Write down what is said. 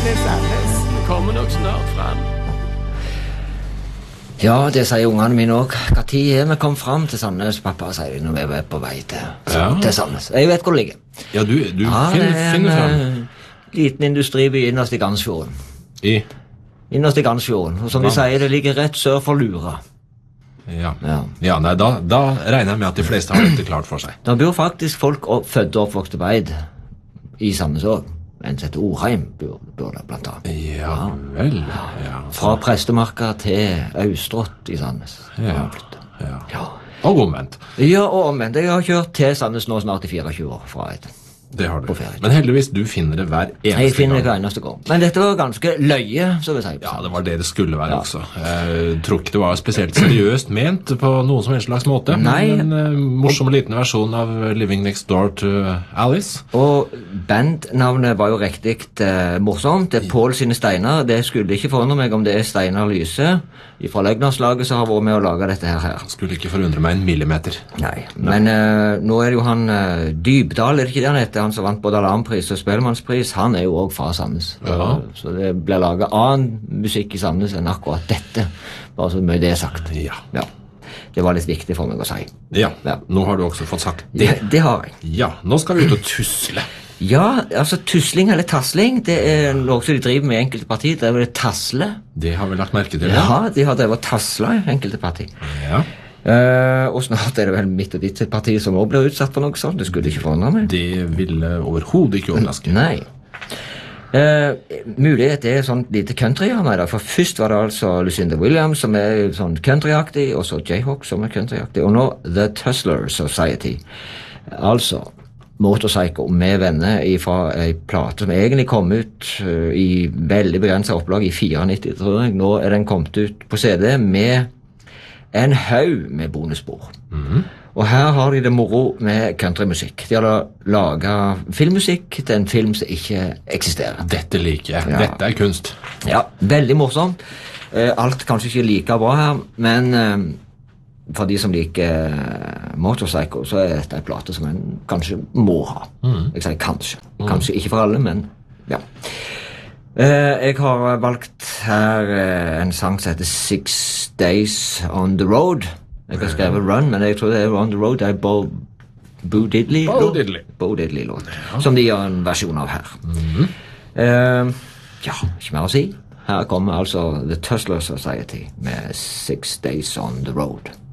til Sandnes. Vi kommer nok snart frem. Ja, det sier ungene mine også. Hva tid er vi kom frem til Sandnes, pappa, sier de når vi er på vei til Sandnes. Jeg vet hvor det ligger. Ja, du finner frem. Liten industriby innerst i Gansfjorden. Innerst i Gansfjorden. Og som de sier, det ligger rett sør for Lura. Ja, nei, da regner jeg med at de fleste har dette klart for seg. Da bor faktisk folk født og oppvokst på Eid i Sandnes også. En som heter Orheim bor der blant annet. Ja vel. Fra Prestemarka til Austrått i Sandnes. Ja. Og omvendt. Ja, og omvendt. Jeg har kjørt til Sandnes nå snart i 24 år fra Eid. Det har du. Men heldigvis, du finner det hver eneste gang. Jeg finner det hver eneste gang. Men dette var ganske løye, så vil jeg si. Ja, det var det det skulle være også. Jeg tror ikke det var spesielt seriøst ment på noen som helst slags måte. Nei. En morsom liten versjon av Living Next Door to Alice. Og bandnavnet var jo riktig morsomt. Det er Paul sine Steiner. Det skulle ikke forundre meg om det er Steinar Lyse fra Løgnerslaget som har vært med å lage dette her. Skulle ikke forundre meg en millimeter. Nei, men nå er det jo han Dybdahl, er det ikke det han heter? Han som vant både alarmpris og spellemannspris, han er jo også fra Sandnes. Så det blir laget annen musikk i Sandnes enn akkurat dette. Bare så mye det er sagt. Ja. Det var litt viktig for meg å si. Ja. Nå har du også fått sagt det. Det har jeg. Ja, nå skal vi ut og tusle. Ja, altså tusling eller tasling, det er noe som de driver med i enkelte partier. Det er vel tasle. Det har vi lagt merke til. Ja, de har drevet tasla i enkelte partier. Ja. Og snart er det vel mitt og ditt parti som også blir utsatt for noe sånt. Det skulle ikke forundre meg. Det ville overhodet ikke overraske. Nei. Mulighet er sånn lite countryhjørne i dag. For først var det altså Lucinda Williams som er sånn countryaktig, og så Jayhawk som er countryaktig, og nå The Tussler Society. Altså Motorpsycho med venner fra en plate som egentlig kom ut i veldig begrenset opplag i 94, tror jeg. Nå er den kommet ut på CD med en haug med bonusspor. Og her har de det moro med countrymusikk. De har laget filmmusikk til en film som ikke eksisterer. Dette liker jeg. Dette er kunst. Ja, veldig morsomt. Alt kanskje ikke like bra her, men for de som liker Motorpsycho, så er dette en plate som en kanskje må ha. Jeg sier kanskje. Kanskje ikke for alle, men ja. Jeg har valgt her en sang som heter 6 Days on the Road. Jeg har skrevet Run, men jeg tror det er On the Road. Det er Bo Diddley-låt, som de gjør en versjon av her. Ja, ikke mer å si. Her kommer altså The Tussler Society med 6 Days on the Road.